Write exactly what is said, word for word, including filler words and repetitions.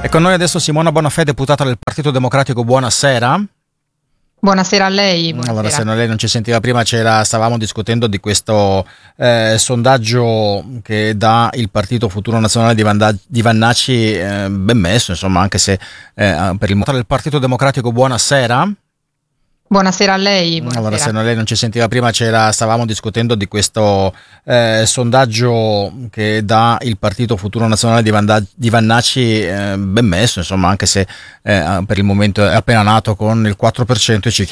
E con noi adesso Simona Bonafè, deputata del Partito Democratico. Buonasera. Buonasera a lei. Buonasera. Allora, se lei non ci sentiva prima, c'era, stavamo discutendo di questo eh, sondaggio che dà il Partito Futuro Nazionale di, Vanda- di Vannacci eh, ben messo, insomma, anche se eh, per il del Partito Democratico. Buonasera. Buonasera a lei. Buonasera. Allora, se lei non ci sentiva prima, c'era, stavamo discutendo di questo eh, sondaggio che dà il Partito Futuro Nazionale di, Vanda- di Vannacci eh, ben messo, insomma, anche se eh, per il momento è appena nato con il quattro per cento e ci